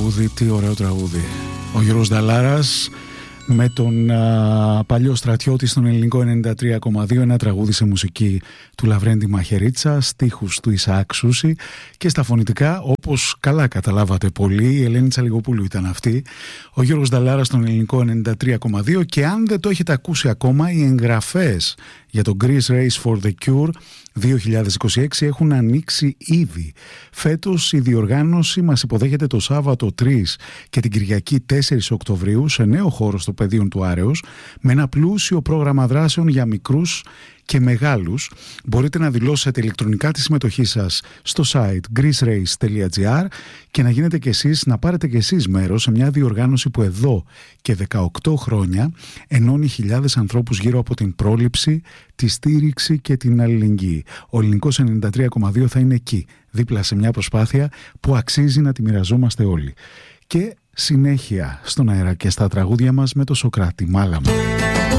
τραγούδι, τι ωραίο τραγούδι. Ο Γιώργος Νταλάρας με τον παλιό στρατιώτη στον ελληνικό 93,2, ένα τραγούδι σε μουσική του Λαβρέντη Μαχαιρίτσα, στίχους του Ισαάκ Σούση, και στα φωνητικά, όπως καλά καταλάβατε πολύ, η Ελένη Τσαλιγοπούλου ήταν αυτή. Ο Γιώργος Νταλάρας στον ελληνικό 93,2, και αν δεν το έχετε ακούσει ακόμα, οι εγγραφές για το Greece Race for the Cure 2026 έχουν ανοίξει ήδη. Φέτος η διοργάνωση μας υποδέχεται το Σάββατο 3 και την Κυριακή 4 Οκτωβρίου σε νέο χώρο στο Πεδίον του Άρεως, με ένα πλούσιο πρόγραμμα δράσεων για μικρούς και μεγάλους. Μπορείτε να δηλώσετε ηλεκτρονικά τη συμμετοχή σας στο site greecerace.gr και να γίνετε κι εσείς, να πάρετε κι εσείς μέρος σε μια διοργάνωση που εδώ και 18 χρόνια ενώνει χιλιάδες ανθρώπους γύρω από την πρόληψη, τη στήριξη και την αλληλεγγύη. Ο ελληνικός 93,2 θα είναι εκεί, δίπλα σε μια προσπάθεια που αξίζει να τη μοιραζόμαστε όλοι. Και συνέχεια στον αέρα και στα τραγούδια μας με το Σωκράτη Μάλαμα.